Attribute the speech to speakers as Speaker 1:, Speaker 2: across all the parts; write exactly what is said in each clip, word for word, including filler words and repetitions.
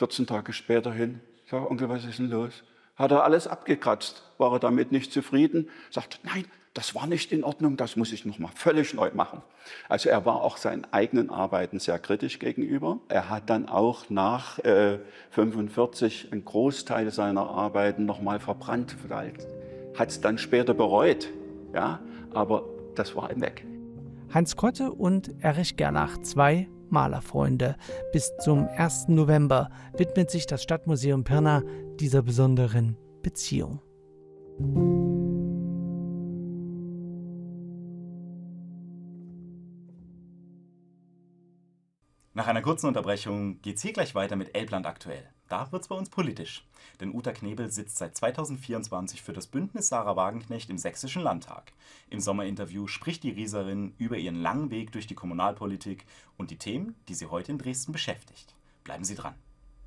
Speaker 1: vierzehn Tage später hin. Ich sage, Onkel, was ist denn los? Hat er alles abgekratzt? War er damit nicht zufrieden? Sagt, nein, das war nicht in Ordnung, das muss ich nochmal völlig neu machen. Also er war auch seinen eigenen Arbeiten sehr kritisch gegenüber. Er hat dann auch nach äh, fünfundvierzig einen Großteil seiner Arbeiten nochmal verbrannt. Vielleicht hat es dann später bereut, ja, aber das war ihm weg.
Speaker 2: Heinz Kotte und Erich Gernach, zwei Malerfreunde. Bis zum ersten November widmet sich das Stadtmuseum Pirna dieser besonderen Beziehung.
Speaker 3: Nach einer kurzen Unterbrechung geht's hier gleich weiter mit Elbland aktuell. Da wird's bei uns politisch. Denn Uta Knebel sitzt seit zweitausendvierundzwanzig für das Bündnis Sarah Wagenknecht im Sächsischen Landtag. Im Sommerinterview spricht die Rieserin über ihren langen Weg durch die Kommunalpolitik und die Themen, die sie heute in Dresden beschäftigt. Bleiben Sie dran.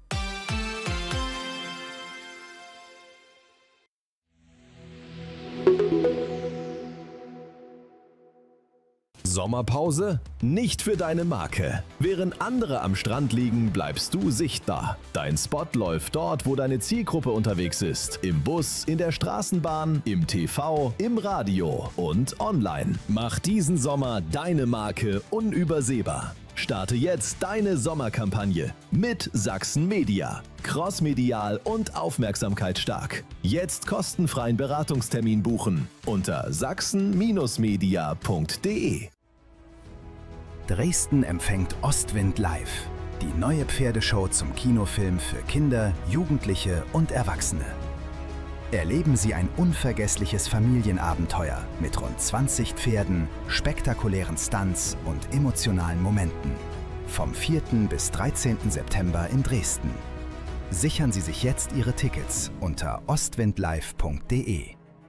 Speaker 4: Sommerpause? Nicht für deine Marke. Während andere am Strand liegen, bleibst du sichtbar. Dein Spot läuft dort, wo deine Zielgruppe unterwegs ist. Im Bus, in der Straßenbahn, im T V, im Radio und online. Mach diesen Sommer deine Marke unübersehbar. Starte jetzt deine Sommerkampagne mit Sachsen Media. Crossmedial und aufmerksamkeitsstark. Jetzt kostenfreien Beratungstermin buchen unter sachsen Media punkt de.
Speaker 5: Dresden empfängt Ostwind live. Die neue Pferdeshow zum Kinofilm für Kinder, Jugendliche und Erwachsene. Erleben Sie ein unvergessliches Familienabenteuer mit rund zwanzig Pferden, spektakulären Stunts und emotionalen Momenten. Vom vierten bis dreizehnten September in Dresden. Sichern Sie sich jetzt Ihre Tickets unter ostwindlive punkt de.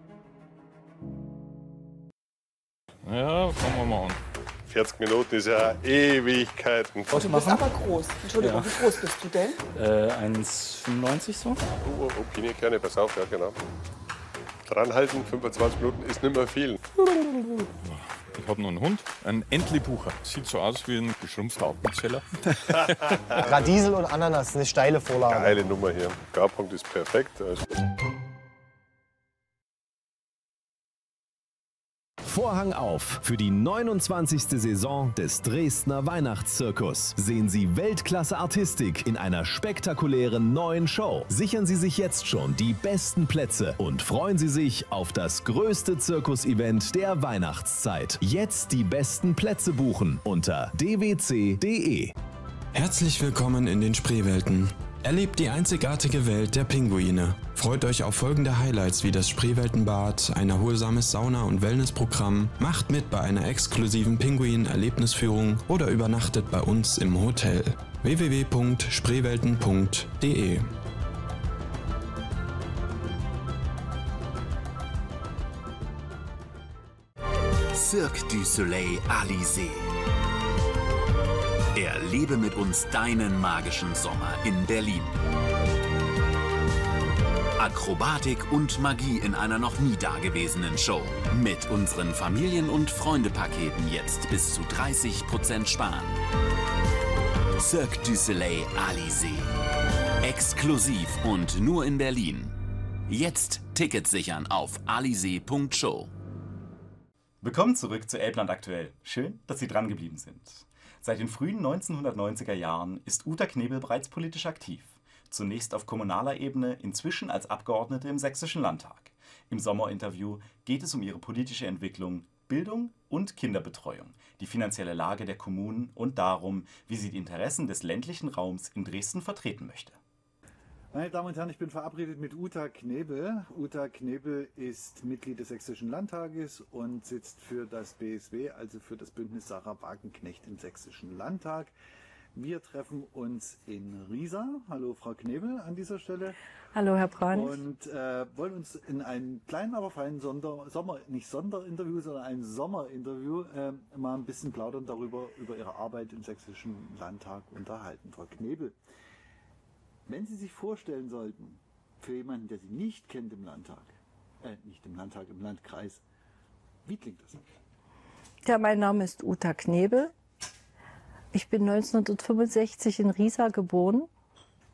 Speaker 6: Ja, fangen wir mal an.
Speaker 7: vierzig Minuten ist ja Ewigkeiten.
Speaker 8: Oh, du bist aber groß. Entschuldigung,
Speaker 6: Ja.
Speaker 8: wie groß bist du denn?
Speaker 6: Äh, eins Komma fünfundneunzig so.
Speaker 7: Oh, oh, Pinienkerne, pass auf, ja genau. Dranhalten, fünfundzwanzig Minuten ist nicht mehr viel.
Speaker 6: Ich habe noch einen Hund, einen Entlebucher. Sieht so aus wie ein geschrumpfter Appenzeller.
Speaker 9: Radiesel und Ananas, eine steile Vorlage.
Speaker 7: Geile Nummer hier. Garpunkt ist perfekt. Also
Speaker 4: Vorhang auf für die neunundzwanzigste Saison des Dresdner Weihnachtszirkus. Sehen Sie Weltklasse-Artistik in einer spektakulären neuen Show. Sichern Sie sich jetzt schon die besten Plätze und freuen Sie sich auf das größte Zirkusevent der Weihnachtszeit. Jetzt die besten Plätze buchen unter d w c punkt de.
Speaker 10: Herzlich willkommen in den Spreewelten. Erlebt die einzigartige Welt der Pinguine. Freut euch auf folgende Highlights wie das Spreeweltenbad, ein erholsames Sauna- und Wellnessprogramm, macht mit bei einer exklusiven Pinguin-Erlebnisführung oder übernachtet bei uns im Hotel. w w w punkt spreewelten punkt de.
Speaker 11: Cirque du Soleil Alizé. Erlebe mit uns deinen magischen Sommer in Berlin. Akrobatik und Magie in einer noch nie dagewesenen Show. Mit unseren Familien- und Freunde-Paketen jetzt bis zu dreißig Prozent sparen. Cirque du Soleil Alizé. Exklusiv und nur in Berlin. Jetzt Tickets sichern auf alizé punkt show.
Speaker 3: Willkommen zurück zu Elbland aktuell. Schön, dass Sie dran geblieben sind. Seit den frühen neunzehnhundertneunziger Jahren ist Uta Knebel bereits politisch aktiv. Zunächst auf kommunaler Ebene, inzwischen als Abgeordnete im Sächsischen Landtag. Im Sommerinterview geht es um ihre politische Entwicklung, Bildung und Kinderbetreuung, die finanzielle Lage der Kommunen und darum, wie sie die Interessen des ländlichen Raums in Dresden vertreten möchte.
Speaker 12: Meine Damen und Herren, ich bin verabredet mit Uta Knebel. Uta Knebel ist Mitglied des Sächsischen Landtages und sitzt für das B S W, also für das Bündnis Sarah Wagenknecht im Sächsischen Landtag. Wir treffen uns in Riesa. Hallo Frau Knebel an dieser Stelle.
Speaker 13: Hallo Herr Brandt.
Speaker 12: Und äh, wollen uns in einem kleinen, aber feinen Sonder, Sommer, nicht Sonderinterview, sondern ein Sommerinterview äh, mal ein bisschen plaudern darüber, über Ihre Arbeit im Sächsischen Landtag unterhalten. Frau Knebel, wenn Sie sich vorstellen sollten, für jemanden, der Sie nicht kennt im Landtag, äh, nicht im Landtag, im Landkreis, wie klingt das?
Speaker 13: Ja, mein Name ist Uta Knebel. Ich bin neunzehnhundertfünfundsechzig in Riesa geboren